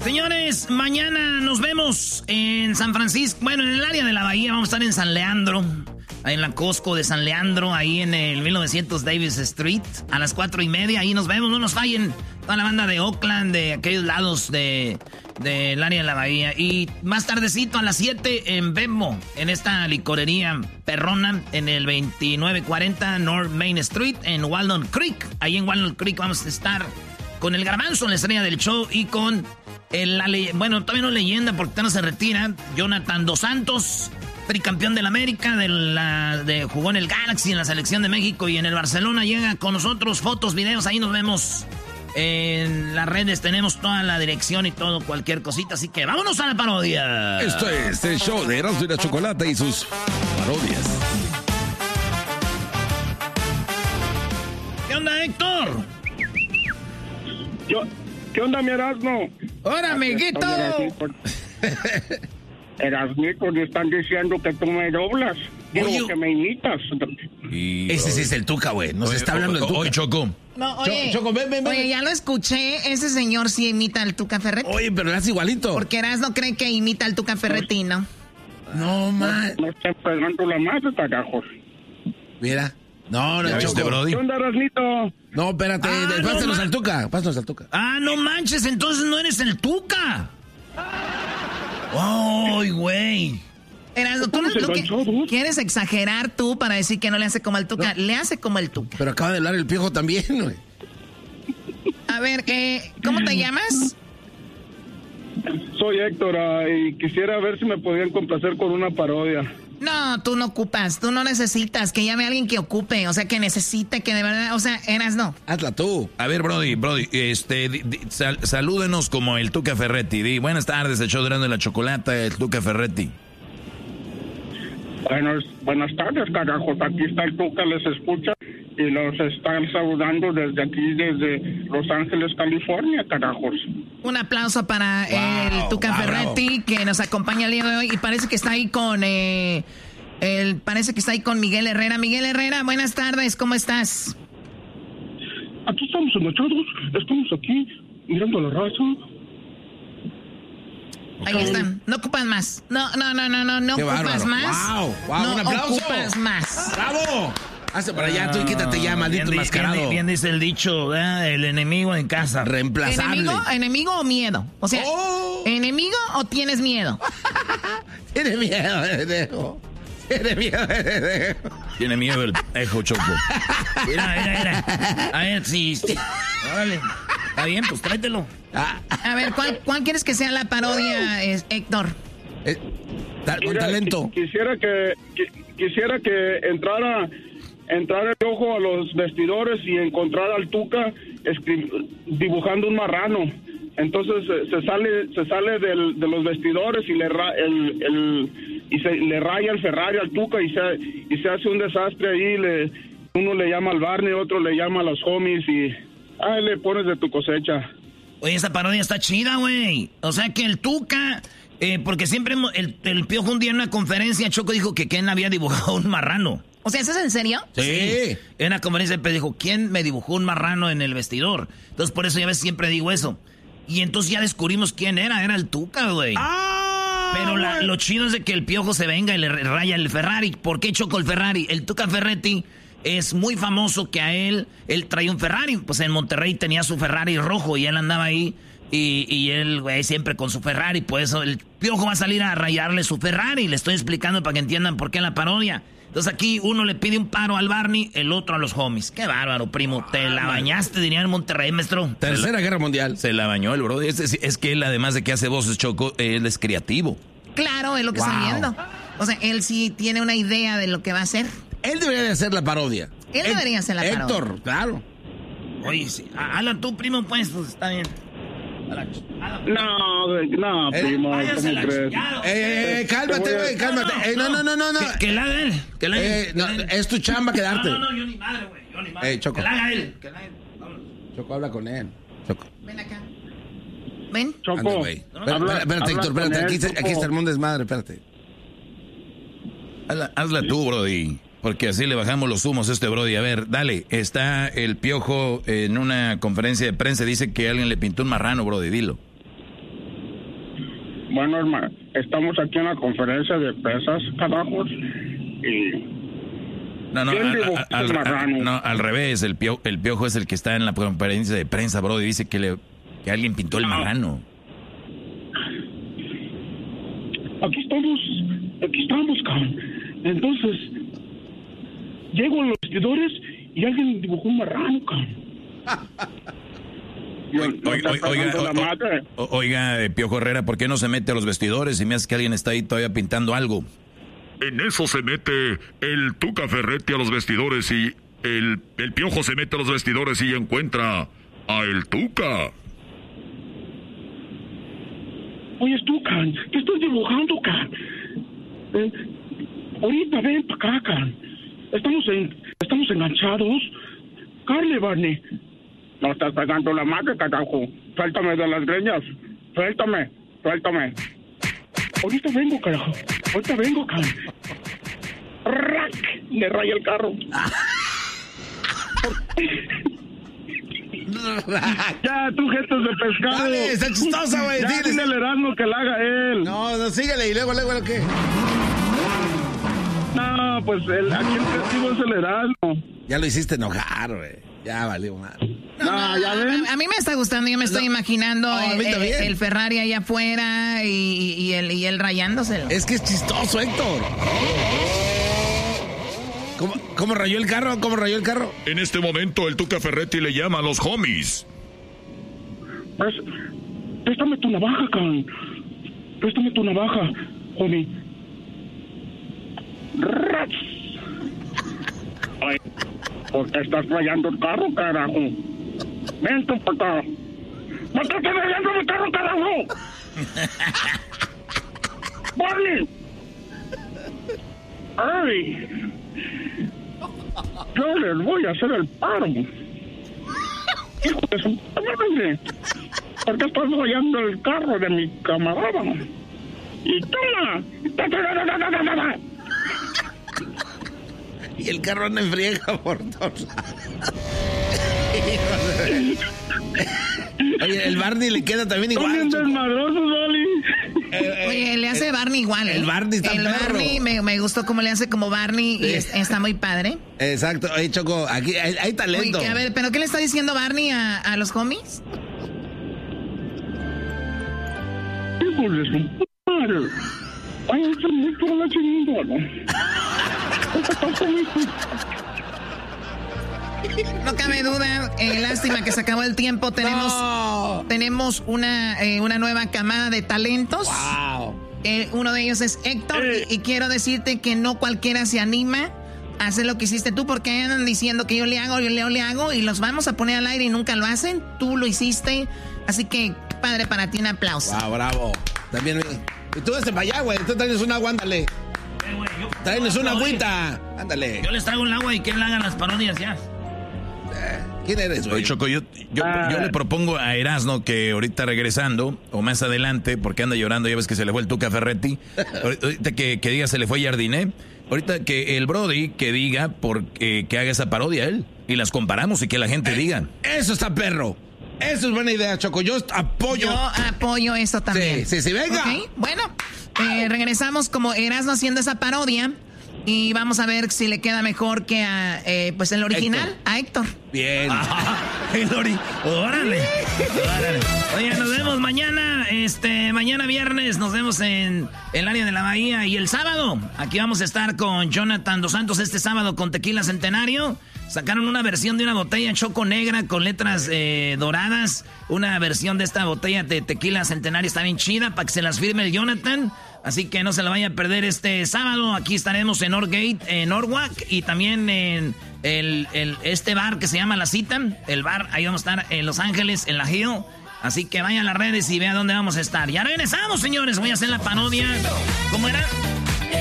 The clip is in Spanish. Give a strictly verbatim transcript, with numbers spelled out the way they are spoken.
Señores, mañana nos vemos en San Francisco, bueno, en el área de la Bahía, vamos a estar en San Leandro, en la Costco de San Leandro, ahí en el mil novecientos Davis Street, a las cuatro y media, ahí nos vemos, no nos fallen, toda la banda de Oakland, de aquellos lados de del área de la Bahía, y más tardecito a las siete en Bembo, en esta licorería perrona, en el veintinueve cuarenta North Main Street, en Walnut Creek, ahí en Walnut Creek vamos a estar con el Garbanzo, la estrella del show, y con el, la le- bueno, todavía no leyenda porque todavía no se retira, Jonathan Dos Santos, tricampeón del América, de la, de, jugó en el Galaxy, en la selección de México y en el Barcelona, llega con nosotros, fotos, videos, ahí nos vemos en las redes, tenemos toda la dirección y todo, cualquier cosita, así que vámonos a la parodia. Esto es el show de Erasmo y la Chocolata y sus parodias. ¿Qué onda, Héctor? Yo, ¿qué onda, mi Erasmo? ¡Hola, amiguito! Erasmito, le están diciendo que tú me doblas. Digo, Oye. que me imitas. Y, Ese sí es el Tuca, güey. Nos está hablando el Tuca. Oye, Choco. No, oye, Choco, ven, ven, ven. oye, ya lo escuché. Ese señor sí imita al Tuca Ferretti. Oye, pero le hace igualito. Porque Erasmo cree que imita al Tuca Ferretti, ¿no? No, man. No estén pegando la madre, carajos. Mira. No, no, ¿Ya viste, Choco. Brody? ¿Qué onda, Erasmito? No, espérate. Ah, de- no, pásanos ma- al Tuca. Pásanos al Tuca. Ah, no manches, entonces no eres el Tuca. ¡Ay, güey! Erasmo, tú ¿Cómo se lo que enganchó, dude? quieres exagerar tú para decir que no le hace como al Tuca. Le hace como el Tuca. Pero acaba de hablar el Piojo también, güey. A ver, eh, ¿cómo te llamas? Soy Héctor ah, y quisiera ver si me podían complacer con una parodia. No, tú no ocupas, tú no necesitas que llame a alguien que ocupe, o sea, que necesite, que de verdad, o sea, Erasmo. Hazla tú. A ver, Brody, Brody, este, di- di- sal- salúdenos como el Tuca Ferretti. Di, buenas tardes, el show de Erasmo y la Chocolata, el Tuca Ferretti. Buenas, buenas tardes, carajos. Aquí está el Tuca, les escucha y los están saludando desde aquí, desde Los Ángeles, California, carajos. Un aplauso para Wow, el Tuca wow, Ferretti, que nos acompaña el día de hoy y parece que está ahí con, eh, el, parece que está ahí con Miguel Herrera. Miguel Herrera, buenas tardes, ¿cómo estás? Aquí estamos enachados, estamos aquí mirando la raza. Ahí están, no ocupas más. No, no, no, no, no, no Qué ocupas bárbaro. más. Wow, wow, no un aplauso. ocupas más. ¡Bravo! Hazte para allá, tú y quítate ya, maldito Bien, di- enmascarado. bien, bien dice el dicho, ¿verdad? El enemigo en casa. Reemplazable. ¿Enemigo, enemigo o miedo? O sea, Oh. ¿enemigo o tienes miedo? Tiene miedo, pendejo. Tiene miedo, pendejo. Tiene miedo el ejo, Choco. Mira, mira, mira. A ver, si... si- Órale. Está bien, pues tráetelo. Ah, A ver, ¿cuál, cuál quieres que sea la parodia, es- Héctor? eh, ta- con Mira, talento. qui- Quisiera que, qui- quisiera que entrara, entrara el ojo a los vestidores y encontrara al Tuca escri- dibujando un marrano. Entonces eh, se sale, se sale del- de los vestidores y le ra- el, el- y se le raya el Ferrari al Tuca y se y se hace un desastre ahí. Le, uno le llama al Barney, otro le llama a los homies y ahí le pones de tu cosecha. Oye, esa parodia está chida, güey. O sea que el Tuca, eh, porque siempre hemos- el, el Piojo un día en una conferencia, Choco dijo que Ken había dibujado un marrano. O sea, ¿eso es en serio? Sí. En una conferencia pues, dijo, ¿quién me dibujó un marrano en el vestidor? Entonces por eso ya ves, siempre digo eso. Y entonces ya descubrimos quién era, era el Tuca, güey. ¡Ah! Pero la- lo chido es de que el Piojo se venga y le raya el Ferrari. ¿Por qué Choco el Ferrari? El Tuca Ferretti es muy famoso que a él, él trae un Ferrari. Pues en Monterrey tenía su Ferrari rojo y él andaba ahí. Y, y él, güey, siempre con su Ferrari. Pues el Piojo va a salir a rayarle su Ferrari. Le estoy explicando para que entiendan por qué la parodia. Entonces aquí uno le pide un paro al Barney, el otro a los homies. Qué bárbaro, primo. Te la bañaste, dirían en Monterrey, maestro. Tercera Guerra Mundial. Se la bañó el Brody. Es, es- es que él, además de que hace voces, Choco, él es creativo. Claro, es lo que Wow. estoy viendo. O sea, él sí tiene una idea de lo que va a hacer. Él debería de hacer la parodia. Él debería hacer la parodia. Héctor, claro. Oye, sí. Ah, Habla tú, primo, pues, pues está bien. Habla, habla. No, güey, no, Eh, primo, váyase ¿cómo la crees? chingada. Eh, eh, cálmate, güey, cálmate. Eh, no, no, no, no, no. Que, que la haga él. Que la haga Eh, él. no, Que la haga él. es tu chamba quedarte. No, no, no, yo ni madre, güey. Yo ni madre. Ey, Choco. Que la haga él. Que la haga él. Vámonos. Choco, habla con él. Choco. Ven acá. Ven. Choco, Anda, güey. habla- Espérate, espérate, habla Héctor, con espérate. él, Aquí, se- Choco. aquí está el mundo desmadre, espérate. Hazla, hazla tú, Brody. Porque así le bajamos los humos a este Brody. A ver, dale. Está el Piojo en una conferencia de prensa. Dice que alguien le pintó un marrano, Brody. Dilo. bueno, hermano, estamos aquí en la conferencia de pesas, carajos, y... No, no, al, al, al, no, al revés, el piojo, el piojo es el que está en la conferencia de prensa, bro, y dice que, le, que alguien pintó el marrano. Aquí estamos, aquí estamos, cabrón. Entonces, llego a los vestidores y alguien dibujó un marrano, cabrón. Oiga, oiga, oiga, oiga, Piojo Herrera, ¿por qué no se mete a los vestidores y me hace que alguien está ahí todavía pintando algo? En eso se mete el Tuca Ferretti a los vestidores y el, el Piojo se mete a los vestidores y encuentra a el Tuca. Oye, Tuca, ¿qué estás dibujando, Can? Eh, ahorita ven para acá, Can. Estamos, en, estamos enganchados. Carle, Barney. No estás pegando la maca, carajo. Suéltame de las greñas. Suéltame, suéltame. Ahorita vengo, carajo. Ahorita vengo, Can. ¡Rac! Le raya el carro. Ya, tú, gestos de pescado. Dale, está chistosa, güey. Ya, dile al Erasmo que la haga él. No, no, síguele y luego, luego, ¿lo qué? No, pues el, aquí el testigo es el Erasmo. Ya lo hiciste enojar, güey. Ya valió mal. No, no, ya ven. A, a mí me está gustando, yo me estoy no, imaginando no, el, el, el Ferrari allá afuera y, y, el, y él rayándoselo. Es que es chistoso, Héctor. ¿Cómo, ¿Cómo rayó el carro? ¿Cómo rayó el carro? En este momento el Tuca Ferretti le llama a los homies. Pues, préstame tu navaja, Can. Préstame tu navaja, homie. Rats. Ay, ¿por qué estás rayando el carro, carajo? Ven tú para acá. ¿Por qué estás rayando mi carro, carajo? ¡Barney! ¡Ay! Yo les voy a hacer el paro. Hijo de su madre. ¿Por qué estás rayando el carro de mi camarada? Y toma. Y el carro anda en friega por todos lados. Oye, el Barney le queda también igual. Son bien desmadrosos, Oli. Eh, Oye, le hace Barney igual. El ¿eh? Barney está El perro. Barney me, me gustó cómo le hace como Barney sí. Y es, está muy padre. Exacto. Oye, Choco, aquí hay, hay talento. Oye, a ver, ¿pero qué le está diciendo Barney a, a los homies? Hijo de su madre. Ay, eso es mucho la chingada. No cabe duda, eh, lástima que se acabó el tiempo. Tenemos, no. tenemos una, eh, una nueva camada de talentos. Wow. Eh, uno de ellos es Héctor eh. y, y quiero decirte que no cualquiera se anima a hacer lo que hiciste tú, porque andan diciendo que yo le hago, yo le, le hago y los vamos a poner al aire y nunca lo hacen. Tú lo hiciste, así que padre, para ti un aplauso. Wow, bravo. También, tú desde para allá, güey. Tú traes un agua, ándale. Traenos una agüita, ándale. Yo les traigo el agua y que él haga las parodias ya. ¿Quién eres, güey? Choco, yo, yo, ah. yo le propongo a Erasmo que ahorita regresando, o más adelante, porque anda llorando, ya ves que se le fue el Tuca Ferretti, ahorita que, que diga se le fue Jardiné, ahorita que el Brody que diga por, eh, que haga esa parodia él, y las comparamos y que la gente eh, diga. Eso está perro. Eso es buena idea, Choco. Yo apoyo. Yo apoyo eso también. Sí, sí, sí, venga. Okay. Bueno, eh, regresamos como Erasmo haciendo esa parodia. Y vamos a ver si le queda mejor que a, eh, pues el original, Héctor. A Héctor. Bien. Ah, el ori- órale. Órale. Oye, nos vemos mañana, este, mañana viernes, nos vemos en el área de la Bahía. Y el sábado, aquí vamos a estar con Jonathan Dos Santos este sábado con Tequila Centenario. Sacaron una versión de una botella Choco negra con letras eh, doradas. Una versión de esta botella de Tequila Centenario está bien chida para que se las firme el Jonathan. Así que no se la vaya a perder este sábado. Aquí estaremos en Northgate, en Norwalk y también en el, el, este bar que se llama La Cita. El bar, ahí vamos a estar en Los Ángeles, en La Hill. Así que vayan a las redes y vean dónde vamos a estar. Ya regresamos, señores. Voy a hacer la parodia. ¿Cómo era?